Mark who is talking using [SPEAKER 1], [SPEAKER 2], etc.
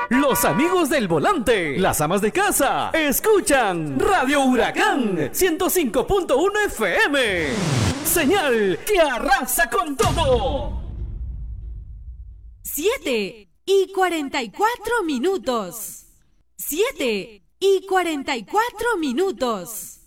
[SPEAKER 1] Los amigos del volante, las amas de casa, escuchan Radio Huracán 105.1 FM. Señal que arrasa con todo.
[SPEAKER 2] 7:44. 7:44.